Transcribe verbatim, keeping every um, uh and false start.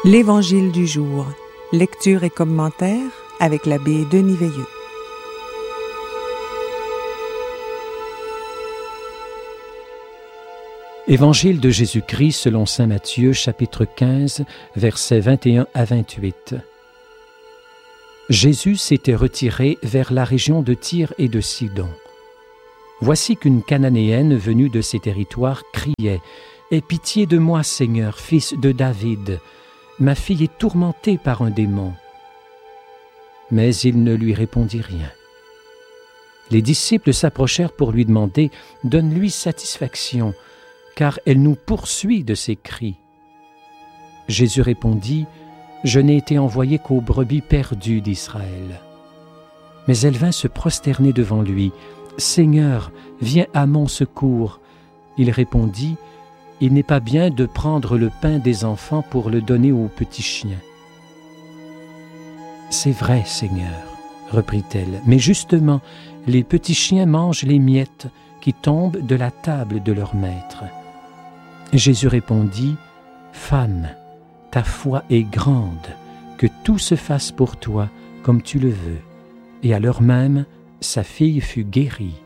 L'Évangile du jour. Lecture et commentaire avec l'abbé Denis Veilleux. Évangile de Jésus-Christ selon saint Matthieu, chapitre quinze, versets vingt et un à vingt-huit. Jésus s'était retiré vers la région de Tyr et de Sidon. Voici qu'une Cananéenne venue de ces territoires criait « Aie pitié de moi, Seigneur, fils de David, ma fille est tourmentée par un démon. » Mais il ne lui répondit rien. Les disciples s'approchèrent pour lui demander « Donne-lui satisfaction, car elle nous poursuit de ses cris. » Jésus répondit « Je n'ai été envoyé qu'aux brebis perdues d'Israël. » Mais elle vint se prosterner devant lui. « Seigneur, viens à mon secours. » Il répondit « Il n'est pas bien de prendre le pain des enfants pour le donner aux petits chiens. » « C'est vrai, Seigneur, reprit-elle, mais justement, les petits chiens mangent les miettes qui tombent de la table de leur maître. » Jésus répondit « Femme, ta foi est grande, que tout se fasse pour toi comme tu le veux. » Et à l'heure même, sa fille fut guérie.